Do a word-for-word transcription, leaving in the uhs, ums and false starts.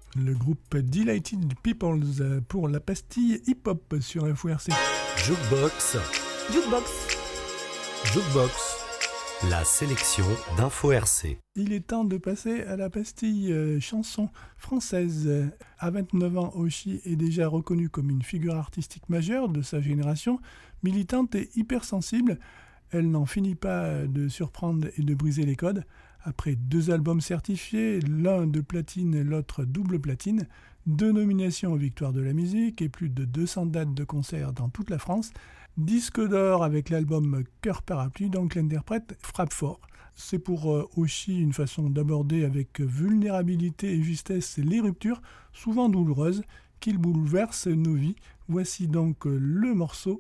Le groupe Delighted Peoples pour la pastille hip-hop sur F O R C. Jukebox. Jukebox. Jukebox. La sélection d'Info R C. Il est temps de passer à la pastille euh, chanson française. À vingt-neuf ans, Oshi est déjà reconnue comme une figure artistique majeure de sa génération, militante et hypersensible. Elle n'en finit pas de surprendre et de briser les codes. Après deux albums certifiés, l'un de platine et l'autre double platine, deux nominations aux Victoires de la musique et plus de deux cents dates de concerts dans toute la France, disque d'or avec l'album Cœur Parapluie, donc l'interprète frappe fort. C'est pour euh, Oshi une façon d'aborder avec vulnérabilité et justesse les ruptures, souvent douloureuses, qui bouleversent nos vies. Voici donc le morceau